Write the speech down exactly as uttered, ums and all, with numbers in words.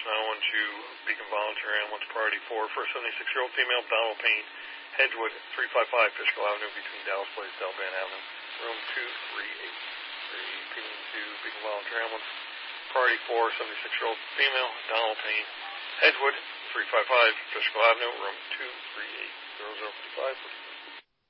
now on to Beacon Volunteer Ambulance Priority four for a seventy-six-year-old female, Donald Payne, Hedgewood, three five five Fishkill Avenue, between Dallas Place, Delban Avenue, room two three eight. Repeating to Beacon Volunteer Ambulance Priority four, seventy-six-year-old female, Donald Payne, Hedgewood, three five five Fishkill Avenue, room two three eight. zero zero five five.